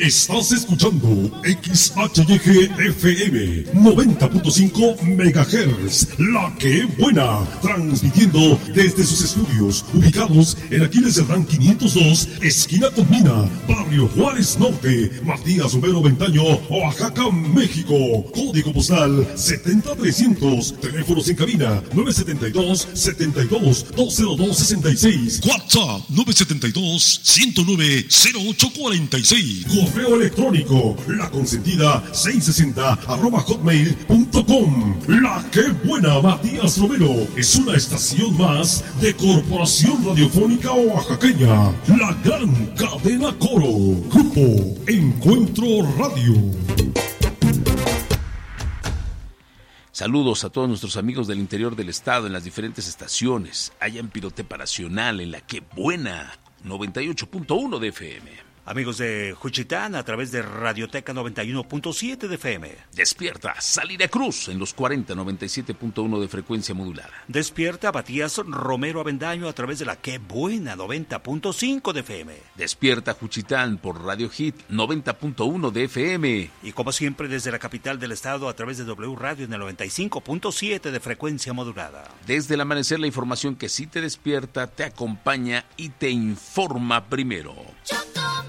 Estás escuchando XHYG FM 90.5 MHz, La Que Buena, transmitiendo desde sus estudios ubicados en Aquiles Cerdán 502, esquina con Mina, Barrio Juárez Norte, Matías Romero Ventaño, Oaxaca, México. Código postal 70300, teléfonos en cabina 972-72-20266, WhatsApp 972-109-0846, correo electrónico laconsentida660@hotmail.com. La Que Buena, Matías Romero, es una estación más de Corporación Radiofónica Oaxaqueña, la gran cadena Coro, Grupo Encuentro Radio. Saludos a todos nuestros amigos del interior del estado en las diferentes estaciones. Allá en Pirotepa Nacional, en La Que Buena, 98.1 de FM. Amigos de Juchitán, a través de Radioteca 91.7 de FM. Despierta Salida Cruz en los 40-97.1 de frecuencia modulada. Despierta Matías Romero Avendaño a través de La Que Buena 90.5 de FM. Despierta Juchitán por Radio Hit 90.1 de FM. Y como siempre desde la capital del estado a través de W Radio en el 95.7 de frecuencia modulada. Desde el amanecer, la información que sí te despierta, te acompaña y te informa primero.